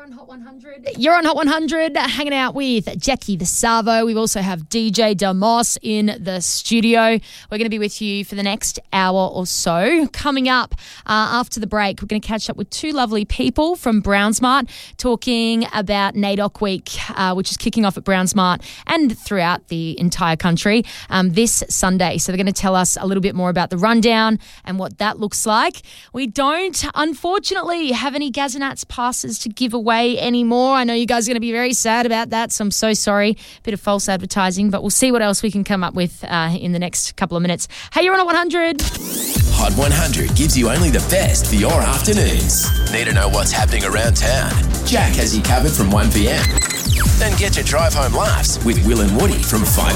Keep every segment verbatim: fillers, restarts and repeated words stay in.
on Hot one hundred. You're on Hot one hundred, hanging out with Jackie the Savo. We also have D J Damos in the studio. We're going to be with you for the next hour or so. Coming up uh, after the break, we're going to catch up with two lovely people from Brownsmart talking about NAIDOC Week, uh, which is kicking off at Brownsmart and throughout the entire country um, this Sunday. So they're going to tell us a little bit more about the rundown and what that looks like. We don't, unfortunately, have any Gazanats passes to give away anymore. I know you guys are going to be very sad about that, so I'm so sorry. Bit of false advertising, but we'll see what else we can come up with uh, in the next couple of minutes. Hey, you're on Hot one hundred. Hot one hundred gives you only the best for your afternoons. Need to know what's happening around town? Jack has you covered from one p.m. Then get your drive home laughs with Will and Woody from five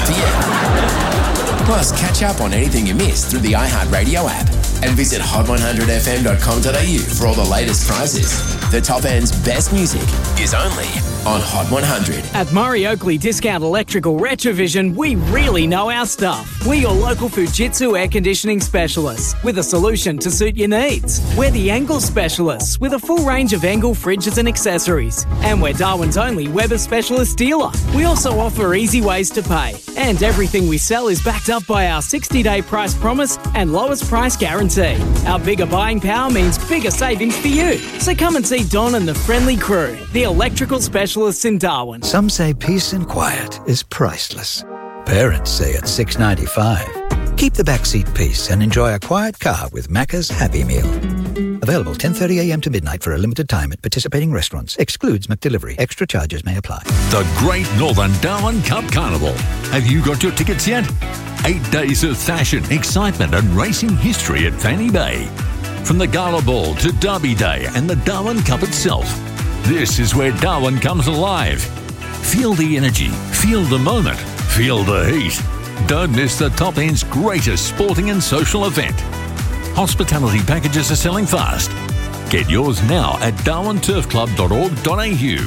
p.m. Plus, catch up on anything you missed through the iHeartRadio app and visit hot one hundred f m dot com dot a u for all the latest prizes. The top end's best music is only on Hot one hundred. At Murray Oakley Discount Electrical Retrovision, we really know our stuff. We're your local Fujitsu air conditioning specialists with a solution to suit your needs. We're the Engel specialists with a full range of Engel fridges and accessories. And we're Darwin's only Weber specialist dealer. We also offer easy ways to pay. And everything we sell is backed up by our sixty-day price promise and lowest price guarantee. Our bigger buying power means bigger savings for you. So come and see Don and the friendly crew, the electrical specialists in Darwin. Some say peace and quiet is priceless. Parents say it's six dollars and ninety-five cents. Keep the backseat peace and enjoy a quiet car with Macca's Happy Meal. Available ten thirty a.m. to midnight for a limited time at participating restaurants. Excludes McDelivery. Extra charges may apply. The Great Northern Darwin Cup Carnival. Have you got your tickets yet? Eight days of fashion, excitement and racing history at Fanny Bay. From the Gala Ball to Derby Day and the Darwin Cup itself. This is where Darwin comes alive. Feel the energy, feel the moment, feel the heat. Don't miss the top end's greatest sporting and social event. Hospitality packages are selling fast. Get yours now at darwin turf club dot org dot a u.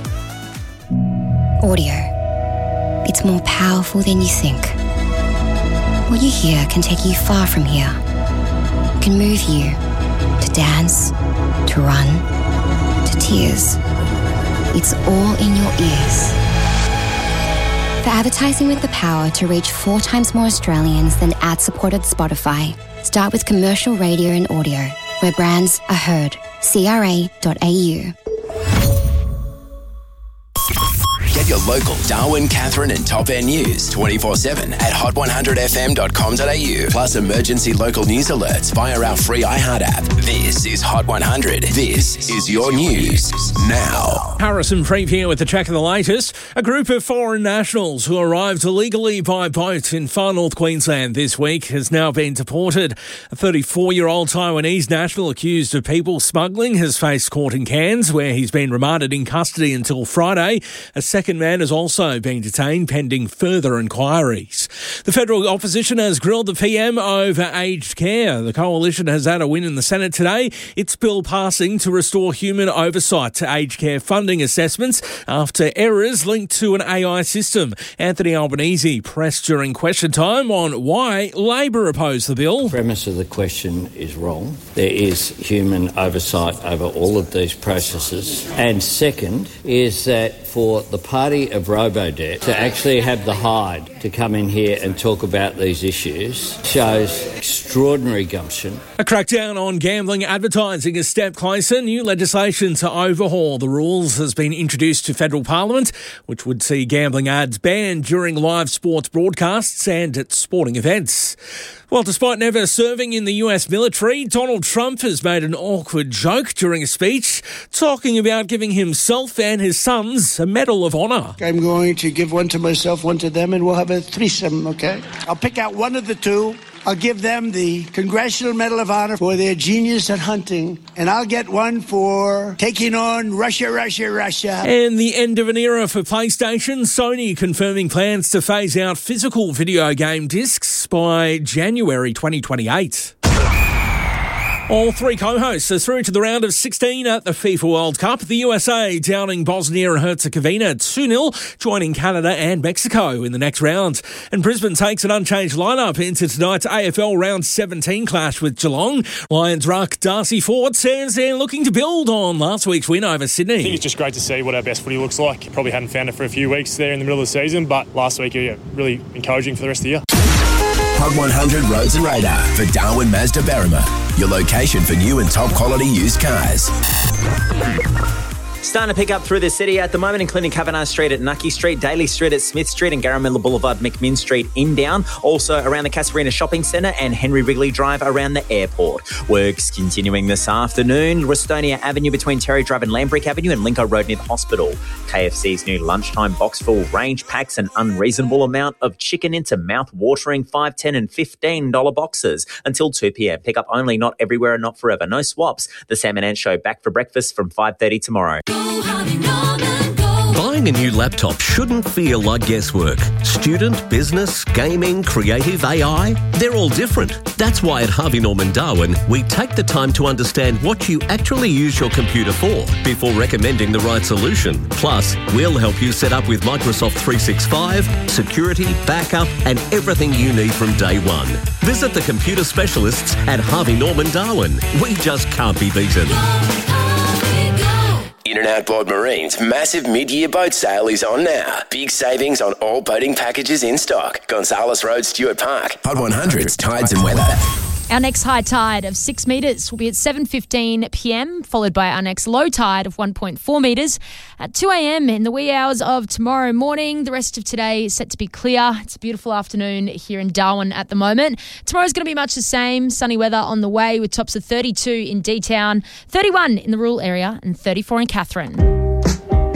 Audio. It's more powerful than you think. What you hear can take you far from here. It can move you to dance, to run, to tears. It's all in your ears. For advertising with the power to reach four times more Australians than ad-supported Spotify, start with commercial radio and audio, where brands are heard. c r a dot a u. Get your local Darwin, Catherine and Top End news twenty-four seven at hot one hundred f m dot com dot a u. Plus emergency local news alerts via our free iHeart app. This is Hot one hundred. This is your news now. Harrison Freep here with the check of the latest. A group of foreign nationals who arrived illegally by boat in far north Queensland this week has now been deported. A thirty-four-year-old Taiwanese national accused of people smuggling has faced court in Cairns, where he's been remanded in custody until Friday. A second man has also been detained pending further inquiries. The federal opposition has grilled the P M over aged care. The coalition has had a win in the Senate today. Its bill passing to restore human oversight to aged care funding assessments after errors linked to an A I system. Anthony Albanese pressed during question time on why Labor opposed the bill. The premise of the question is wrong. There is human oversight over all of these processes. And second is that for the party of Robodebt to actually have the hide to come in here and talk about these issues shows extraordinary gumption. A crackdown on gambling advertising is a step closer. New legislation to overhaul the rules has been introduced to federal parliament, which would see gambling ads banned during live sports broadcasts and at sporting events. Well, despite never serving in the U S military, Donald Trump has made an awkward joke during a speech, talking about giving himself and his sons a Medal of Honor. I'm going to give one to myself, one to them, and we'll have a threesome, okay? I'll pick out one of the two. I'll give them the Congressional Medal of Honor for their genius at hunting, and I'll get one for taking on Russia, Russia, Russia. And the end of an era for PlayStation. Sony confirming plans to phase out physical video game discs by January twenty twenty-eight. All three co-hosts are through to the round of sixteen at the FIFA World Cup. The U S A downing Bosnia and Herzegovina two nil, joining Canada and Mexico in the next round. And Brisbane takes an unchanged lineup into tonight's A F L Round seventeen clash with Geelong. Lions ruck Darcy Ford says they're looking to build on last week's win over Sydney. I think it's just great to see what our best footy looks like. Probably hadn't found it for a few weeks there in the middle of the season, but last week, yeah, really encouraging for the rest of the year. Hot one hundred Roads and Radar for Darwin Mazda Berrima, your location for new and top quality used cars. Starting to pick up through the city at the moment, including Kavanagh Street at Nucky Street, Daly Street at Smith Street and Garramilla Boulevard, McMinn Street in Down. Also around the Casarina Shopping Centre and Henry Wrigley Drive around the airport. Works continuing this afternoon. Westonia Avenue between Terry Drive and Lambrick Avenue and Lincoln Road near the hospital. K F C's new lunchtime box full range packs an unreasonable amount of chicken into mouth-watering five, ten and fifteen dollars boxes until two p.m. Pick up only, not everywhere and not forever. No swaps. The Sam and Ant Show back for breakfast from five thirty tomorrow. Buying a new laptop shouldn't feel like guesswork. Student, business, gaming, creative, A I, they're all different. That's why at Harvey Norman Darwin, we take the time to understand what you actually use your computer for before recommending the right solution. Plus, we'll help you set up with Microsoft three sixty-five, security, backup, and everything you need from day one. Visit the computer specialists at Harvey Norman Darwin. We just can't be beaten. In and Outboard Marine's massive mid-year boat sale is on now. Big savings on all boating packages in stock. Gonzales Road, Stuart Park. Hot one hundred's Tides and Weather. Our next high tide of six metres will be at seven fifteen p.m, followed by our next low tide of one point four metres at two a.m. in the wee hours of tomorrow morning. The rest of today is set to be clear. It's a beautiful afternoon here in Darwin at the moment. Tomorrow's going to be much the same. Sunny weather on the way with tops of thirty-two in D-Town, thirty-one in the rural area and thirty-four in Katherine.